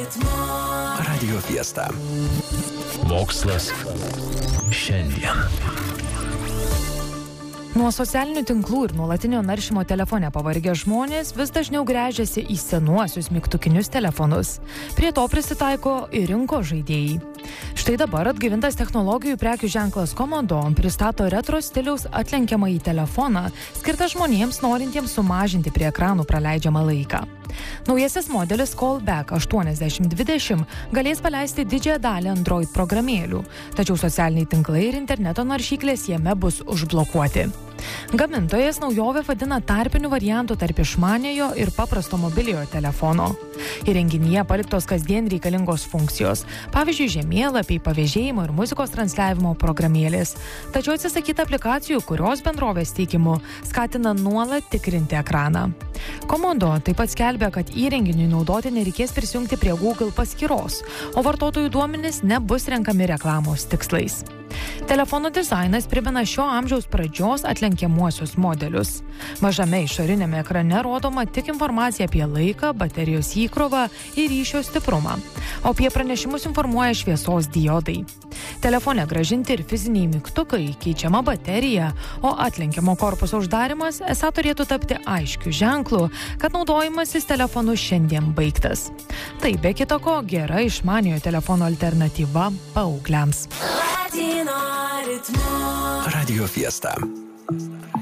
Radio Fiesta. Mokslas šiandien. Nuo socialinių tinklų ir nuolatinio naršymo telefone pavargę žmonės vis dažniau gręžiasi į senuosius mygtukinius telefonus. Prie to prisitaiko ir rinkos žaidėjai. Štai dabar atgaivintas technologijų prekių ženklas Komodo pristato retro stiliaus atlenkiamąjį telefoną, skirtą žmonėms norintiems sumažinti prie ekranų praleidžiamą laiką. Naujasis modelis Callback 8020 galės paleisti didžiąją dalį Android programėlių, tačiau socialiniai tinklai ir interneto naršyklės jame bus užblokuoti. Gamintojas naujovę vadina tarpiniu variantu tarp išmaniojo ir paprasto mobiliojo telefono. Įrenginyje paliktos kasdien reikalingos funkcijos, pavyzdžiui, žemėlapiai, pavėžėjimo ir muzikos transliavimo programėlės. Tačiau atsisakyta aplikacijų, kurios bendrovės teikimu skatina nuolat tikrinti ekraną. Komodo taip pat skelbia, kad įrenginiui naudoti nereikės prisijungti prie Google paskyros, o vartotojų duomenys nebus renkami reklamos tikslais. Telefono dizainas primena šio amžiaus pradžios atlenkiamuosius modelius. Mažame išorinėme ekrane rodoma tik informacija apie laiką, baterijos įkrovą ir ryšio stiprumą, o apie pranešimus informuoja šviesos diodai. Telefone grąžinti ir fiziniai mygtukai, keičiama baterija, o atlenkiamo korpuso uždarimas esą turėtų tapti aiškiu ženklu, kad naudojimasis telefonu šiandien baigtas. Tai be kita ko gera išmaniojo telefono alternatyva paaugliams. Radio Fiesta.